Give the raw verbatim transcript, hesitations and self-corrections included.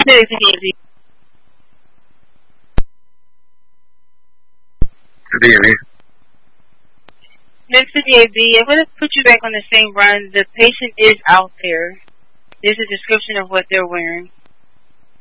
Next to D A B. D A B. Next to D A B, I'm going to put you back on the same run. The patient is out there. There's a description of what they're wearing.